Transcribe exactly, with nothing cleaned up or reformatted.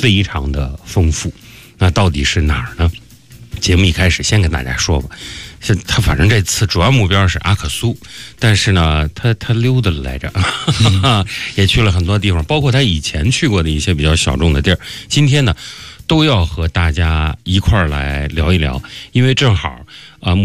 非常的丰富。那到底是哪儿呢？节目一开始先跟大家说吧，是他反正这次主要目标是阿克苏，但是呢，他他溜达了来着，嗯、也去了很多地方，包括他以前去过的一些比较小众的地儿。今天呢，都要和大家一块儿来聊一聊，因为正好啊。呃